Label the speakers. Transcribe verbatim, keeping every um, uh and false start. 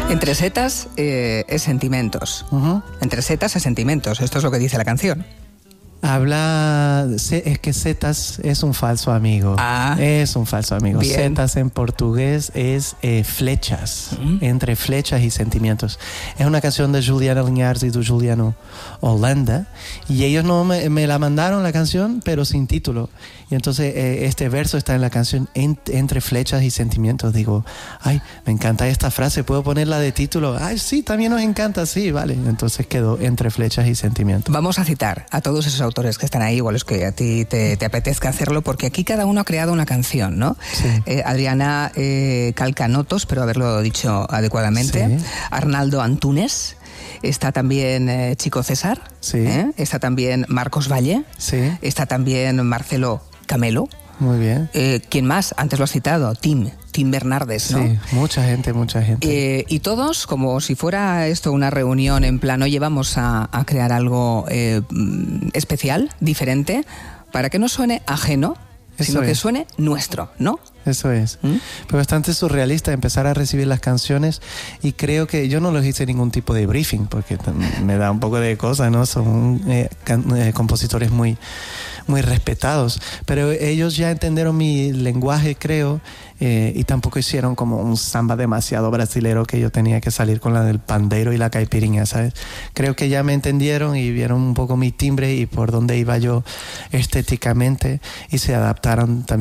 Speaker 1: Entre setas eh, es sentimientos. Uh-huh. Entre setas es sentimientos. Esto es lo que dice la canción.
Speaker 2: Habla, es que setas es un falso amigo.
Speaker 1: Ah,
Speaker 2: es un falso amigo.
Speaker 1: Bien.
Speaker 2: Setas en portugués es eh, flechas, uh-huh. entre flechas y sentimientos. Es una canción de Juliana Linhares y de Juliano Holanda. Y ellos no me, me la mandaron la canción, pero sin título. Y entonces eh, este verso está en la canción en, entre flechas y sentimientos. Digo, ay, me encanta esta frase, ¿puedo ponerla de título? Ay, sí, también nos encanta, sí, vale. Entonces quedó entre flechas y sentimientos.
Speaker 1: Vamos a citar a todos esos autores que están ahí, o a los que a ti te, te apetezca hacerlo, porque aquí cada uno ha creado una canción, ¿no?
Speaker 2: Sí.
Speaker 1: Eh, Adriana eh, Calcanotos, pero haberlo dicho adecuadamente. Sí. Arnaldo Antunes. Está también eh, Chico César.
Speaker 2: Sí.
Speaker 1: ¿eh? Está también Marcos Valle.
Speaker 2: Sí.
Speaker 1: Está también Marcelo Camelo.
Speaker 2: Muy bien.
Speaker 1: Eh, ¿Quién más? Antes lo has citado. Tim. Tim Bernardes, ¿no?
Speaker 2: Sí, mucha gente, mucha gente.
Speaker 1: Eh, y todos, como si fuera esto una reunión en plan, oye, vamos a, a crear algo eh, especial, diferente, para que no suene ajeno,
Speaker 2: Eso
Speaker 1: sino
Speaker 2: es.
Speaker 1: que suene nuestro, ¿no?
Speaker 2: Eso es.
Speaker 1: ¿Mm?
Speaker 2: Pero bastante surrealista empezar a recibir las canciones, y creo que yo no les hice ningún tipo de briefing porque me da un poco de cosa, ¿no? Son eh, can, eh, compositores muy, muy respetados, pero ellos ya entendieron mi lenguaje, creo, eh, y tampoco hicieron como un samba demasiado brasilero que yo tenía que salir con la del pandeiro y la caipirinha, ¿sabes? Creo que ya me entendieron y vieron un poco mi timbre y por dónde iba yo estéticamente, y se adaptaron también